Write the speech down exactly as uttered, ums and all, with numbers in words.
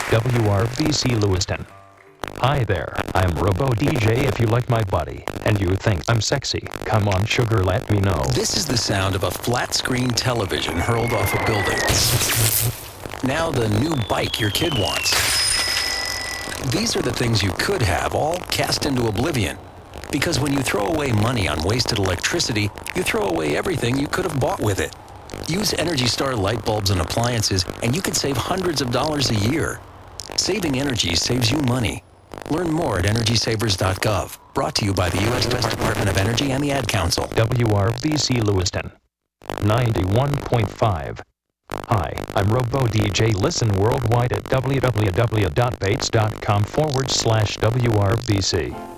W R B C Lewiston. Hi there, I'm Robo D J. If you like my body, and you think I'm sexy, come on sugar, let me know. This is the sound of a flat-screen television hurled off a building. Now the new bike your kid wants. These are the things you could have, all cast into oblivion. Because when you throw away money on wasted electricity, you throw away everything you could have bought with it. Use Energy Star light bulbs and appliances, and you could save hundreds of dollars a year. Saving energy saves you money. Learn more at energy savers dot gov. Brought to you by the U S Department of Energy and the Ad Council. W R B C Lewiston. ninety-one point five. Hi, I'm Robo D J. Listen worldwide at w w w dot bates dot com forward slash W R B C.